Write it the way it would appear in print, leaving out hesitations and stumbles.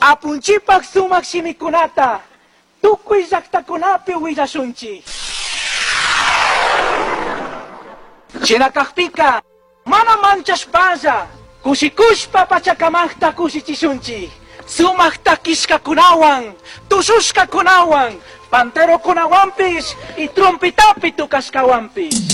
Apunchipak sumak simikunata, tukuy zaktakunapi willasunchi. Chinakakpika, mana manchashpalla, kushikushpa pachakamaqta kushichisunchi. Sumakta kishkakunawan, tushushkakunawan, panterokunawanpis y trumpitapi tukashkawanpis.